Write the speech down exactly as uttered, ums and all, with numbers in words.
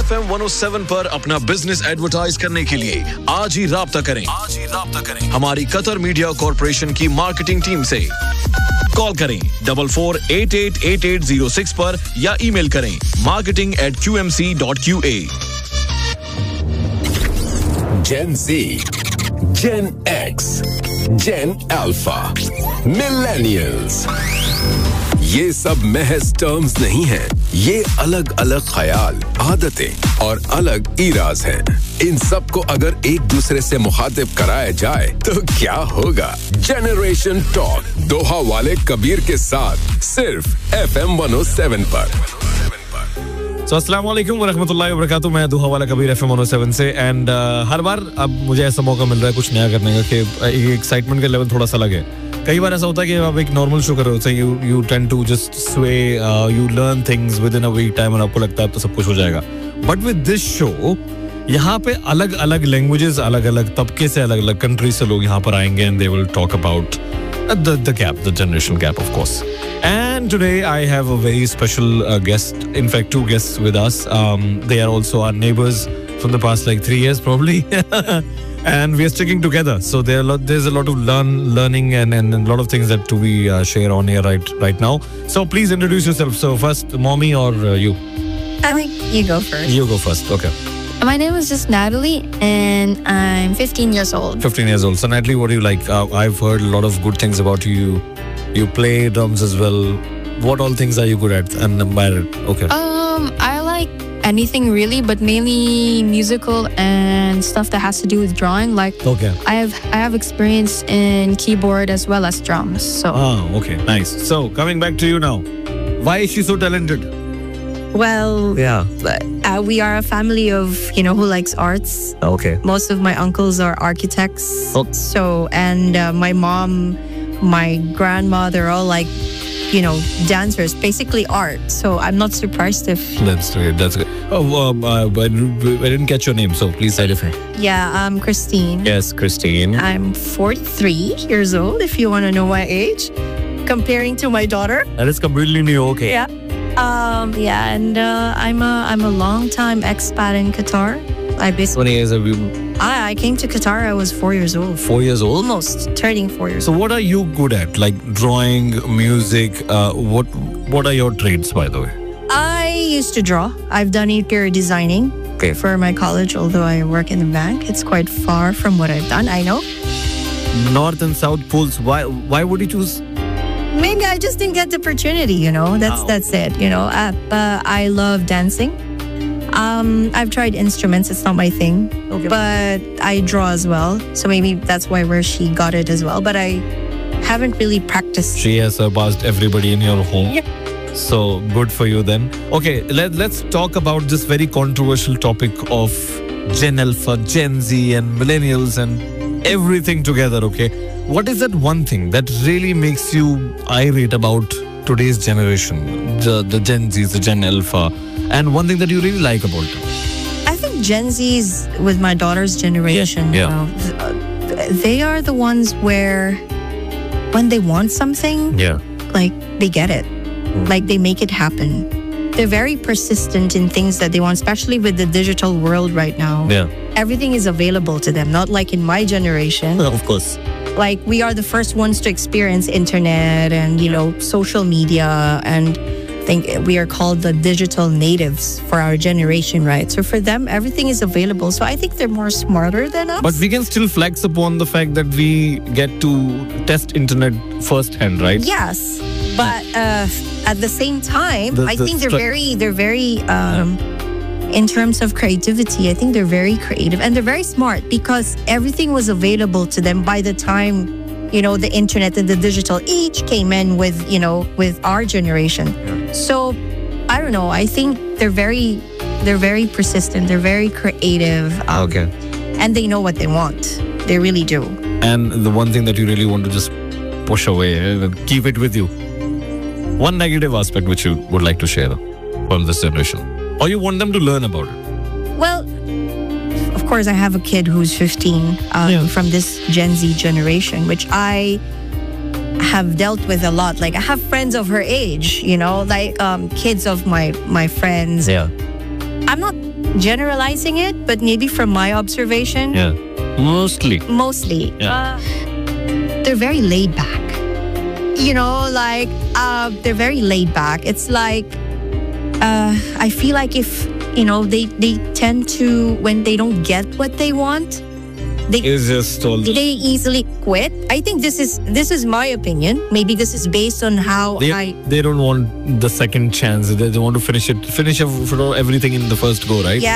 F M one O seven पर अपना business advertise करने के लिए आज ही राब्ता करें आज ही राब्ता करें हमारी कतर मीडिया कॉर्पोरेशन की मार्केटिंग टीम से। कॉल करें double four eight eight eight eight zero six पर या ईमेल करें marketing eight Q M C dot Q A. Gen Z, Gen X, Gen Alpha, Millennials. ये सब महज टर्म्स नहीं हैं, ये अलग अलग ख्याल, आदतें और अलग इराज हैं। इन सब को अगर एक दूसरे से मुखातिब कराया जाए तो क्या होगा? जनरेशन टॉक दोहा वाले कबीर के साथ सिर्फ F M one O seven पर। So, अस्सलाम वालेकुम व रहमतुल्लाहि व बरकातुहू। मैं दुहा वाला Kabir F M one O seven से एंड uh, हर बार अब मुझे ऐसा मौका मिल रहा है कुछ नया करने का कि एक एक्साइटमेंट का लेवल थोड़ा सा लगे। कई बार ऐसा होता है कि आप एक नॉर्मल शो कर रहे होते हैं, you you tend to just स्वे, you learn things with in a week time और आपको लगता है तो सब कुछ हो जाएगा। बट विद दिस शो यहाँ पे अलग अलग लैंग्वेजेस, अलग अलग तबके से, अलग अलग कंट्री से लोग यहाँ पर आएंगे and they will talk about the the gap, the generation gap, of course. And today I have a very special uh, guest. In fact, two guests with us. Um, they are also our neighbors from the past like three years, probably. And we are sticking together. So there are a lot, there's a lot of learn, learning, and, and, and a lot of things that we uh, share on here right right now. So please introduce yourself. So first, mommy or uh, you? I think you go first. You go first. Okay. My name is just Natalie, and I'm fifteen years old. fifteen years old. So Natalie, what do you like? Uh, I've heard a lot of good things about you. You play drums as well. What all things are you good at and admire? Okay. Um, I like anything really, but mainly musical and stuff that has to do with drawing. Like, Okay. I have I have experience in keyboard as well as drums. So, Ah, okay, nice. So coming back to you now, why is she so talented? Well, Yeah. uh, we are a family of, you know, who likes arts. Okay. Most of my uncles are architects. Oh. So, and uh, my mom, my grandma, they're all like, you know, dancers, basically art. So I'm not surprised if... That's great. That's great. Oh, um, uh, I I didn't catch your name, so please identify. Yeah, I'm Christine. Yes, Christine. I'm forty-three years old, if you want to know my age, comparing to my daughter. That is completely new. Okay. Yeah. Um, yeah, and uh, I'm a I'm a long time expat in Qatar. I basically How many years have you? I, I came to Qatar. I was four years old. Four years old. Almost turning four years So what are you good at? Like drawing, music. Uh, what What are your trades, by the way? old. I used to draw. I've done interior designing Okay. for my college, although I work in the bank. It's quite far from what I've done. I know. North and South poles. Why Why would you choose? Maybe I just didn't get the opportunity. You know, that's Oh. that's it. You know, uh, but I love dancing. Um, I've tried instruments. It's not my thing. Okay. But I draw as well. So maybe that's why where she got it as well. But I haven't really practiced. She has surpassed everybody in your home. Yeah. So good for you then. Okay, let, let's talk about this very controversial topic of Gen Alpha, Gen Z and millennials and everything together, okay? What is that one thing that really makes you irate about today's generation, the, the Gen Z, the Gen Alpha, and one thing that you really like about them? I think Gen Z's, with my daughter's generation, Yeah. you know, th- they are the ones where when they want something, Yeah. like they get it. Like they make it happen. They're very persistent in things that they want, especially with the digital world right now. Yeah. Everything is available to them, not like in my generation. Of course. Like we are the first ones to experience internet and, you know, social media, and think we are called the digital natives for our generation, right? So for them, everything is available. So I think they're more smarter than us. But we can still flex upon the fact that we get to test internet firsthand, right? Yes, but uh, at the same time, The- I the think they're stru- very, they're very, um, in terms of creativity, I think they're very creative and they're very smart because everything was available to them by the time, you know, the internet and the digital each came in with, you know, with our generation. So I don't know. I think they're very, they're very persistent. They're very creative. um, Okay. And they know what they want. They really do. And the one thing that you really want to just push away and keep it with you. One negative aspect which you would like to share from this generation. Or you want them to learn about it? Well, of course, I have a kid who's fifteen um, Yeah. from this Gen Z generation, which I have dealt with a lot. Like, I have friends of her age, you know, like um, kids of my my friends. Yeah. I'm not generalizing it, but maybe from my observation, Yeah. Mostly. mostly, Yeah. uh, they're very laid back. You know, like uh, they're very laid back. It's like uh, I feel like if you know they they tend to, when they don't get what they want, they It's just all. they easily quit. I think this is this is my opinion. Maybe this is based on how They, I. they don't want the second chance. They, they want to finish it, finish ev- everything in the first go, right? Yeah.